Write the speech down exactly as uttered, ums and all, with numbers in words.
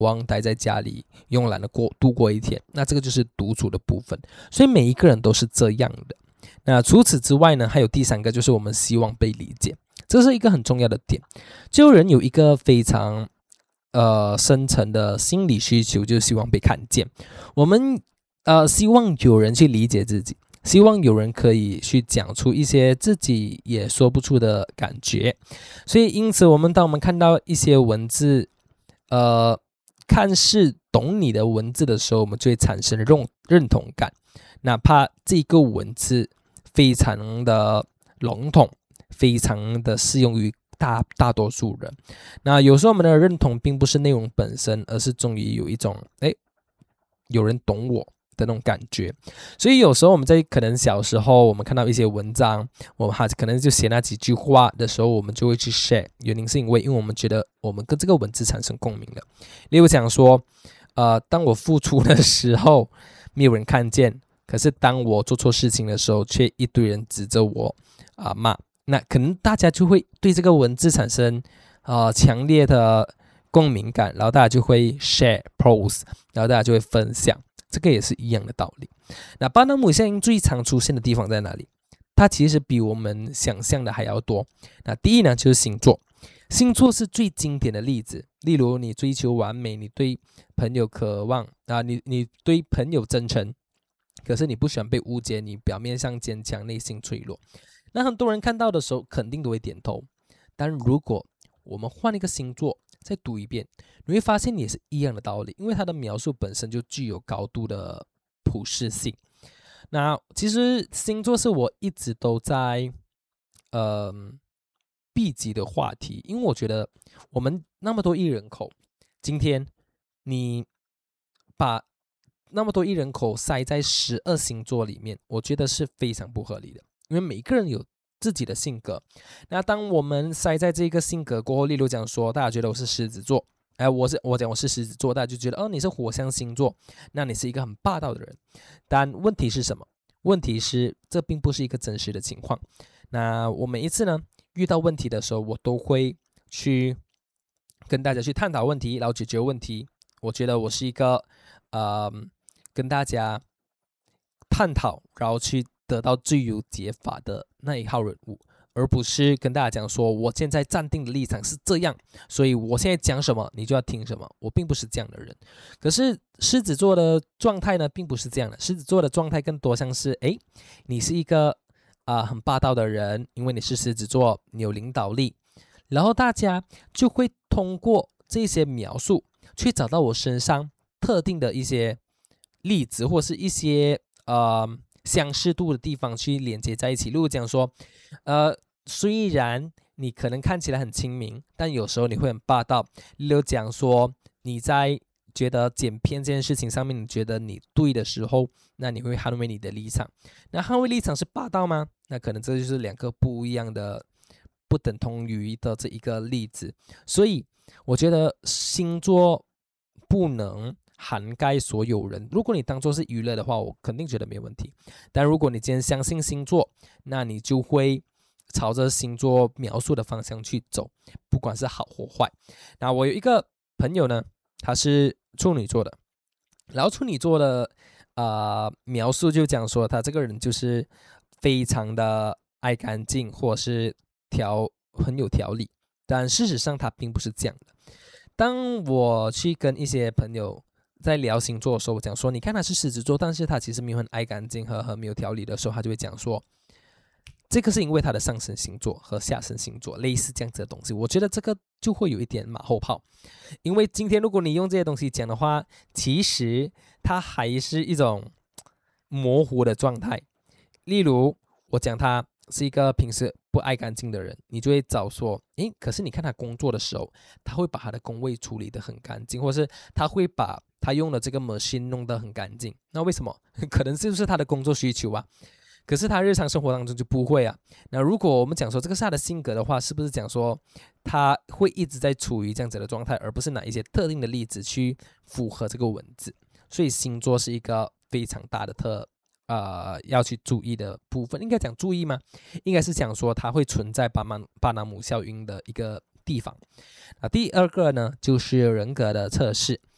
望待在家里慵懒的过度过一天，那这个就是独处的部分。所以每一个人都是这样的。那除此之外呢，还有第三个就是我们希望被理解，这是一个很重要的点。就人有一个非常呃深层的心理需求，就是希望被看见。我们呃希望有人去理解自己，希望有人可以去讲出一些自己也说不出的感觉。所以因此我们当我们看到一些文字呃看似懂你的文字的时候，我们就会产生认认同感，哪怕这个文字非常的笼统，非常的适用于大大多数人。那有时候我们的认同并不是内容本身，而是终于有一种诶有人懂我的那种感觉。所以有时候我们在可能小时候我们看到一些文章，我们可能就写那几句话的时候，我们就会去 share， 原因是因为因为我们觉得我们跟这个文字产生共鸣了。例如讲说呃，当我付出的时候没有人看见，可是当我做错事情的时候却一堆人指着我啊骂，那可能大家就会对这个文字产生呃强烈的共鸣感，然后大家就会 share post， 然后大家就会分享，这个也是一样的道理。那巴纳姆效应最常出现的地方在哪里？它其实比我们想象的还要多。那第一呢，就是星座。星座是最经典的例子，例如你追求完美，你对朋友渴望啊，你你对朋友真诚，可是你不喜欢被误解，你表面上坚强，内心脆弱。那很多人看到的时候肯定都会点头。但如果我们换一个星座再读一遍，你会发现也是一样的道理，因为它的描述本身就具有高度的普适性。那其实星座是我一直都在呃避忌的话题，因为我觉得我们那么多亿人口，今天你把那么多亿人口塞在十二星座里面，我觉得是非常不合理的，因为每个人有自己的性格。那当我们塞在这个性格过后，例如讲说大家觉得我是狮子座，哎，我是我讲我是狮子座，大家就觉得哦你是火象星座，那你是一个很霸道的人。但问题是什么？问题是这并不是一个真实的情况。那我每一次呢遇到问题的时候，我都会去跟大家去探讨问题，然后解决问题。我觉得我是一个呃跟大家探讨，然后去得到最有解法的那一号人物，而不是跟大家讲说我现在站定的立场是这样，所以我现在讲什么你就要听什么。我并不是这样的人。可是狮子座的状态呢并不是这样的，狮子座的状态更多像是诶你是一个呃、很霸道的人，因为你是狮子座，你有领导力，然后大家就会通过这些描述去找到我身上特定的一些例子，或是一些呃相似度的地方去连接在一起。例如讲说呃，虽然你可能看起来很亲民，但有时候你会很霸道。例如讲说你在觉得剪片这件事情上面你觉得你对的时候，那你会捍卫你的立场。那捍卫立场是霸道吗？那可能这就是两个不一样的不等同于的这一个例子。所以我觉得星座不能涵盖所有人。如果你当作是娱乐的话，我肯定觉得没问题。但如果你今天相信星座，那你就会朝着星座描述的方向去走，不管是好或坏。那我有一个朋友呢，他是处女座的，然后处女座的呃描述就讲说他这个人就是非常的爱干净，或是条很有条理。但事实上他并不是这样的。当我去跟一些朋友在聊星座的时候，我讲说你看他是狮子座，但是他其实没有很爱干净和很没有条理的时候，他就会讲说这个是因为他的上升星座和下升星座类似这样子的东西。我觉得这个就会有一点马后炮，因为今天如果你用这些东西讲的话，其实它还是一种模糊的状态。例如我讲他是一个平时不爱干净的人，你就会找说诶，可是你看他工作的时候，他会把他的工位处理得很干净，或是他会把他用的这个 machine 弄得很干净。那为什么？可能就是他的工作需求啊。可是他日常生活当中就不会啊。那如果我们讲说这个是他的性格的话，是不是讲说他会一直在处于这样子的状态，而不是拿一些特定的例子去符合这个文字？所以星座是一个非常大的特呃要去注意的部分。应该讲注意吗？应该是讲说它会存在巴曼巴纳姆效应的一个地方。那第二个呢，就是人格的测试。